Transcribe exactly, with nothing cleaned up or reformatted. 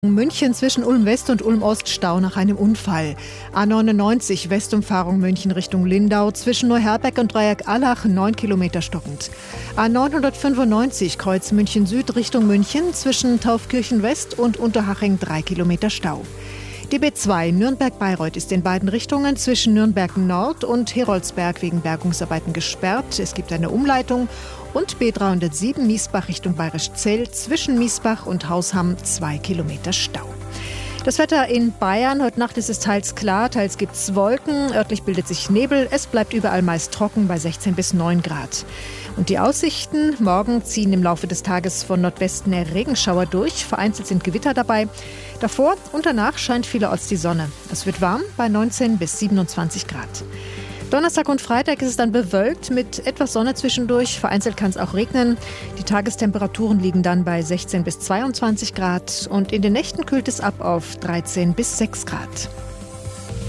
München zwischen Ulm West und Ulm Ost Stau nach einem Unfall. A neunundneunzig Westumfahrung München Richtung Lindau zwischen Neuherberg und Dreieck Allach neun Kilometer stockend. A neunhundertfünfundneunzig Kreuz München Süd Richtung München zwischen Taufkirchen West und Unterhaching drei Kilometer Stau. Die B zwei Nürnberg-Bayreuth ist in beiden Richtungen zwischen Nürnberg Nord und Heroldsberg wegen Bergungsarbeiten gesperrt. Es gibt eine Umleitung. Und B dreihundertsieben Miesbach Richtung Bayerisch Zell zwischen Miesbach und Hausham zwei Kilometer Stau. Das Wetter in Bayern. Heute Nacht ist es teils klar, teils gibt es Wolken. Örtlich bildet sich Nebel. Es bleibt überall meist trocken bei sechzehn bis neun Grad. Und die Aussichten: Morgen ziehen im Laufe des Tages von Nordwesten Regenschauer durch. Vereinzelt sind Gewitter dabei. Davor und danach scheint vielerorts die Sonne. Es wird warm bei neunzehn bis siebenundzwanzig Grad. Donnerstag und Freitag ist es dann bewölkt mit etwas Sonne zwischendurch. Vereinzelt kann es auch regnen. Die Tagestemperaturen liegen dann bei sechzehn bis zweiundzwanzig Grad. Und in den Nächten kühlt es ab auf dreizehn bis sechs Grad.